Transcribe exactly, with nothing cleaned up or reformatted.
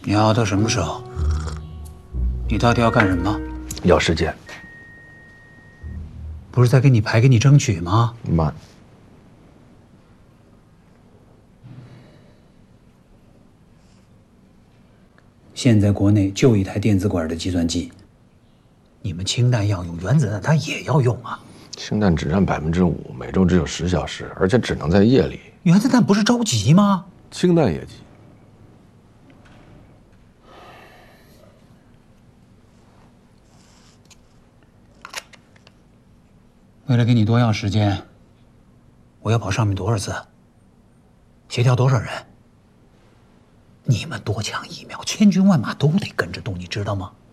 你要到什么时候？你到底要干什么？ 要时间。 不是在给你排给你争取吗？ 慢。 现在国内就一台电子管的计算机，你们氢弹要用，原子弹它也要用啊。 氢弹只占百分之五，每周只有十小时，而且只能在夜里。 原子弹不是着急吗？ 氢弹也急。 为了给你多要时间，我要跑上面多少次，协调多少人，你们多抢疫苗，千军万马都得跟着动，你知道吗？